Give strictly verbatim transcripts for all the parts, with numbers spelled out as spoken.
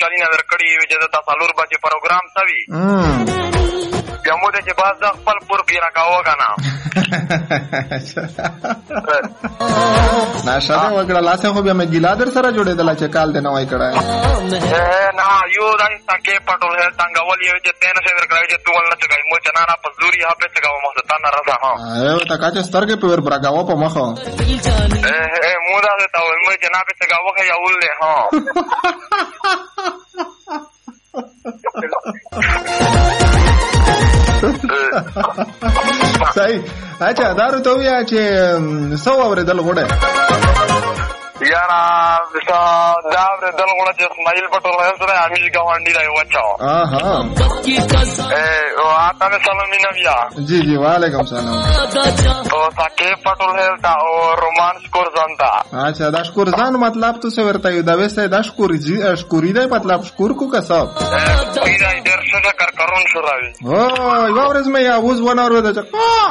خوشحالي نظر کړي وي چې د څلور بجې پروګرام سوي بیا مو چې باز د خپل پور پې راکاوه که نه ناشته وکړه لاسه خو بیا مې ګیلا در سره جوړېدله چې کال دې نوی کړی نه یو دای سکې پټول ہے ټنګول یو چې تین سے در کړی چې تو ول نه چګای مو چنا را پزوري ها په چګاو مو ته نه راځه ها ایو تا کاچ سترګې په ور برګاو په مخه اے مو دا ته مو جنا په چګاو خه یول له ها صحیح. اچھا دارو ته ویا چې سو اوریدل غوړه یارا دا دا اوریدل غوړه چې اسماعیل پټول ہے سره امیش گاونډي راي وچاو ها ها اے او آتا نے سلام نبیا جی جی وعلیکم سلام او ساکه پټول ہے تا او رومانس کورزانتا اچھا دا شکورزان مطلب تو څه ورته یو دا وسه دا شکور جی شکوري دی مطلب شکور کو کسب پیدا درشه کر کرون شو راوي او یو ورځ مې یا وز ونه ورو دا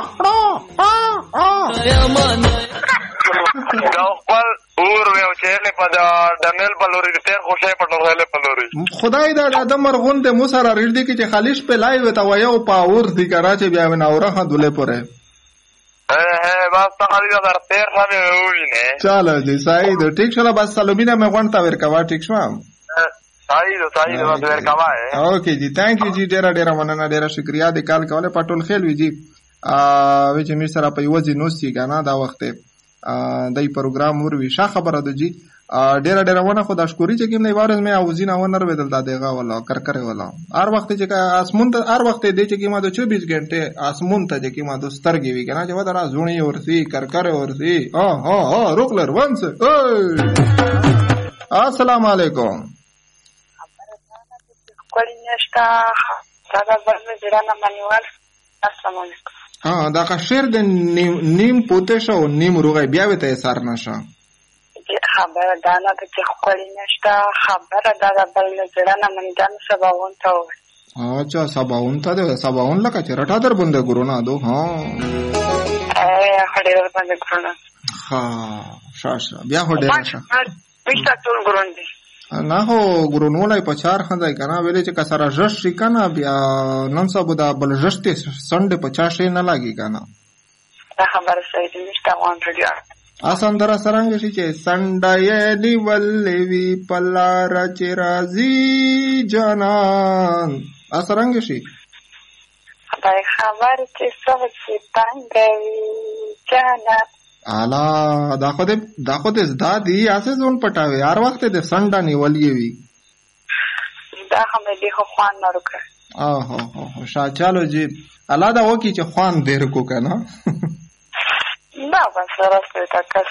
دا خپل اور ویو چې له په دنل بلوري تیر خوشې پټول ہے پلوري خدای دا د مرغون د مو سره ریډ کی چې خالص په لای وتا و یو پاور دی کرا چې بیا ونه اوره دله پره اے بس خالي دا تیر سمې وینه چالو جی صحیح دی ٹھیک شولا بس سلومینا مې غونټا ورکوا ټیک شو صحیح دی صحیح دی بس ورکوا ہے اوکے جی تھینک یو جی ډیر ډیر مننه ډیر شکریا د کال کوله پټول خیل وی جی ا وی چې می سره په یوځي نوستي کنه دا وخت دای پروګرام ور وی شا خبره ده جی ډیر ډیر ونه خدا شکوري چې کوم نه وارز مې اوزینه ونر بدل دا دیغه ولا کر کر ولا هر وخت چې اسمون ته هر وخت دی چې کیما د چوبیس غنټه اسمون ته چې کیما د سترګې وی کنه چې ودرا زونی ورسی کر کر ورسی ها ها ها روکلر وانس السلام علیکم کولی نشتا دا باندې ځرانه مانیوال السلام علیکم ها دا کا شیر د نیم پوته شو نیم روغی بیا وته سر نشه خبره دا نه چې کولی نشتا خبره دا بل ځرانه منځان سباون ته اچھا سباون ته ده سباون لکه چې رټا در بنده ګرونا دو ها اے هډیر باندې ګرونا ها شاشه بیا هډیر شه پښتا ټول ګروندي نه هو ګرونولای په چار خندای کنه ویلې چې کسره جش شي کنه بیا نن سبا دا بل جشته سنډه پچاس نه لاګي کنه دا خبره صحیح دي نشته وان رډیا آسان در سرنګ شي چې سنډه دی ولې وی پلار چې راځي جانان اسرنګ شي دا خبره چې څه چې څنګه وی جانان الا دا خو دې دا خو دې زدا دی اسه زون پټاوي هر وخت دې سنډا نیولې وي دا هم دې خو خوان نه وکړه اه هو هو شا چالو جی الله دا وکی چې خوان دیر کو کنه دا بس راست تا کس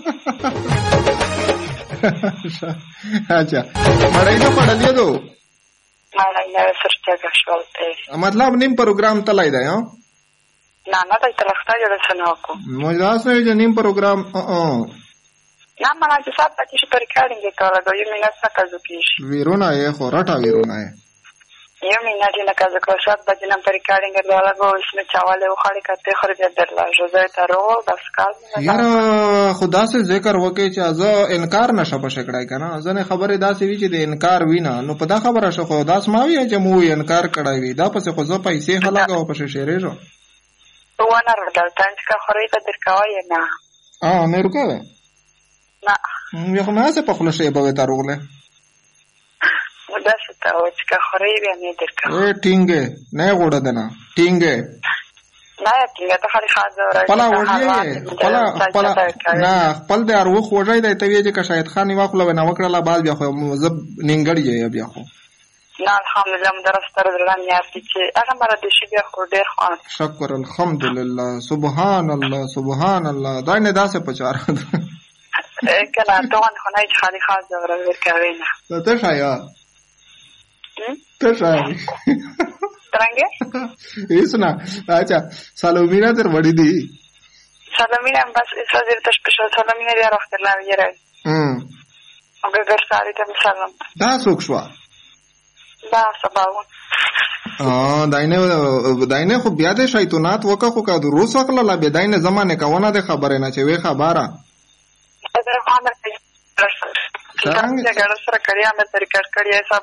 اچھا مړای ته پړلې دو مړای نه سرچا غشولته مطلب نیم پروګرام تلای دی ها نه نه دا تلخته جوړ سنو کو مجاز نه جو نیم پروګرام ا نه مانا چې سات پاتې شي پر کارینګ کوله دا یو مینه څخه ځکیش ویرونه یې خو راټا ویرونه یې یو مینه چې نه کاځه کو سات پاتې نم پر کارینګ دواله کو اسمه چاواله او خالی کته خرج درلا جوزه ترو بس کال یار خدا سے ذکر وکي چې ازه انکار نشه پښکړای کنه ځنه خبره داسې وی چې د انکار وینا نو په دا خبره شو خو داس ما وی چې مو انکار کړای وی دا پس خو زه پیسې هلاګو پښه شیرې جو وانا ردل تانچ کا خوريته درکوي نه اه مې رکوي نه یو خو مې څه په خلشه به وتا روغله ودا شته او چې کا خوري به مې درکوي اے ټینګه نه غوړه دنا ټینګه نه ټینګه ته خالي خاصه راځي پلا وځي پلا پلا نه خپل د اروخ وځي د توی چې کا شاید خان واخله نه وکړه بعد بیا خو مزب نینګړی بیا خو نه الحمدلله مدرس تر دران یارتي چې هغه مره د شي بیا خو ډیر خوان شکر الحمدلله سبحان الله سبحان الله دا نه داسه پچار کله ته ونه خو نه خالي خاصه ورکوي نه ته شایا ته شایا څنګه ایسنا اچھا سلومینا تر وړي دي سلومینا بس اساجر تش په سلومینا دی راخته لا ویره هم هغه ګرځاري ته سلام دا سوکشوا دا سباون اه داینه داینه خو بیا د شیطانات وکه خو کا د روس وکړه لا به داینه زمانه کاونه د خبره نه چې وی خبره دا خبره څنګه څنګه سره کړیا مې تر کړ کړیا